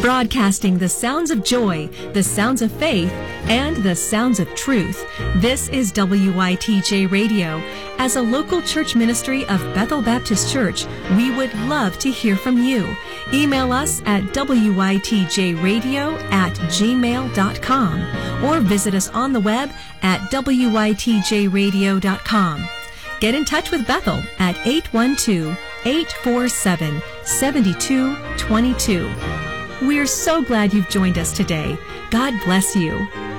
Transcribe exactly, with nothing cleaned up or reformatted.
Broadcasting the sounds of joy, the sounds of faith, and the sounds of truth. This is W I T J Radio. As a local church ministry of Bethel Baptist Church, we would love to hear from you. Email us at W I T J radio at gmail dot com or visit us on the web at W I T J radio dot com. Get in touch with Bethel at eight one two, eight four seven, seven two two two. We're so glad you've joined us today. God bless you.